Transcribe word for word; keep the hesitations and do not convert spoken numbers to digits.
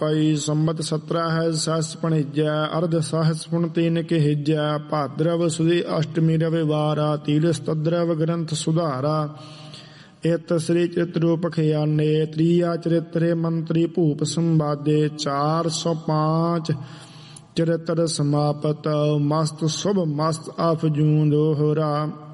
ਪਈ ਸੰਮਤ ਸਤਰਾ ਹੈ ਸਸ ਪਣਿਜੈ ਅਰਧ ਸਹਸ ਪੁਣ ਤੀਨ ਕਹਿਜੈ ਭਾਦਰਵ ਸੁਦੀ ਅਸ਼ਟਮੀ ਰਵਿਵਾਰਾ ਤੀਰਸ ਤਦਰਵ ਗ੍ਰੰਥ ਸੁਧਾਰਾ ਇਤ ਸ੍ਰੀ ਚਿਤ ਰੂਪ ਖਿਆਨੇ ਤ੍ਰੀਆ ਚਰਿਤਰੇ ਮੰਤਰੀ ਭੂਪ ਸੰਵਾਦੇ ਚਾਰ ਸੌ ਪਾਂਚ ਚਰਿਤਰ ਸਮਾਪਤ ਮਸਤ ਸੁਭ ਮਸਤ ਅਫ ਜੂੰ ਦੋਹਰਾ।